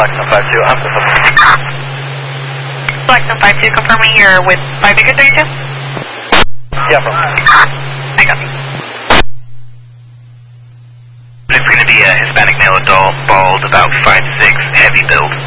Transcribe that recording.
Blackstone 52, I'm Blackstone 52, confirming you're with 5 Acre 32? Yeah, from. I got you. It's going to be a Hispanic male adult, bald, about 5'6", heavy build.